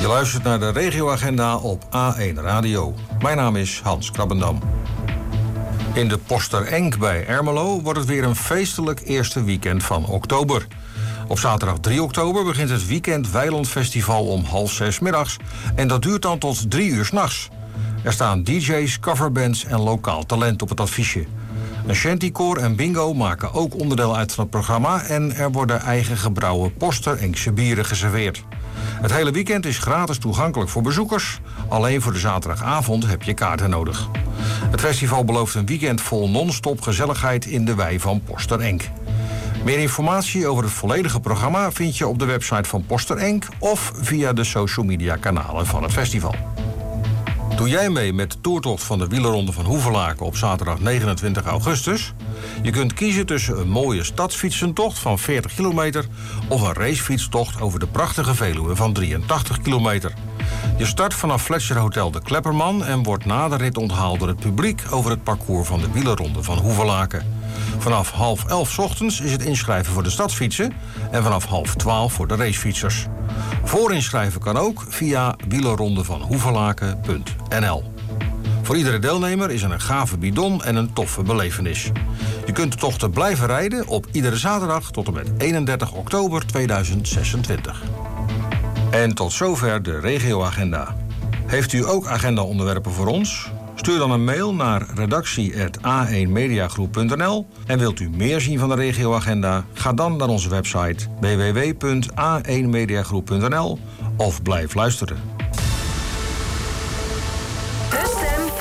Je luistert naar de regioagenda op A1 Radio. Mijn naam is Hans Krabbendam. In de Poster Enk bij Ermelo wordt het weer een feestelijk eerste weekend van oktober. Op zaterdag 3 oktober begint het Weekend Weilandfestival om 5:30 middags en dat duurt dan tot 3 uur 's nachts. Er staan DJ's, coverbands en lokaal talent op het affiche. Een shantykoor en bingo maken ook onderdeel uit van het programma en er worden eigen gebrouwen Poster Enkse bieren geserveerd. Het hele weekend is gratis toegankelijk voor bezoekers. Alleen voor de zaterdagavond heb je kaarten nodig. Het festival belooft een weekend vol non-stop gezelligheid in de wei van Poster Enk. Meer informatie over het volledige programma vind je op de website van Poster Enk of via de social media kanalen van het festival. Doe jij mee met de toertocht van de wielerronde van Hoevelaken op zaterdag 29 augustus? Je kunt kiezen tussen een mooie stadsfietsentocht van 40 kilometer of een racefietstocht over de prachtige Veluwe van 83 kilometer. Je start vanaf Fletcher Hotel de Klepperman en wordt na de rit onthaald door het publiek over het parcours van de wielerronde van Hoevelaken. Vanaf 10:30 ochtends is het inschrijven voor de stadsfietsen en vanaf 11:30 voor de racefietsers. Voorinschrijven kan ook via wielerrondevanhoevelaken.nl. Voor iedere deelnemer is er een gave bidon en een toffe belevenis. Je kunt de tochten blijven rijden op iedere zaterdag tot en met 31 oktober 2026. En tot zover de regioagenda. Heeft u ook agendaonderwerpen voor ons? Stuur dan een mail naar redactie@a1mediagroep.nl. En wilt u meer zien van de regioagenda? Ga dan naar onze website www.a1mediagroep.nl of blijf luisteren.